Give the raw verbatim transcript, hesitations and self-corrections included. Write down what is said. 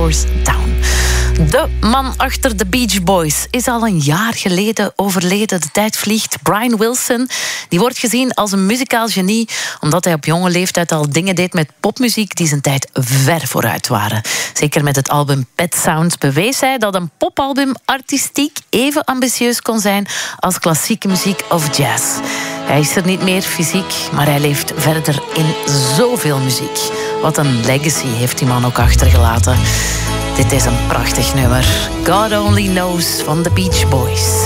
Doors Down. De man achter de Beach Boys is al een jaar geleden overleden. De tijd vliegt. Brian Wilson, die wordt gezien als een muzikaal genie, omdat hij op jonge leeftijd al dingen deed met popmuziek die zijn tijd ver vooruit waren. Zeker met het album Pet Sounds bewees hij dat een popalbum artistiek even ambitieus kon zijn als klassieke muziek of jazz. Hij is er niet meer fysiek, maar hij leeft verder in zoveel muziek. Wat een legacy heeft die man ook achtergelaten. Dit is een prachtig nummer. God Only Knows van de Beach Boys.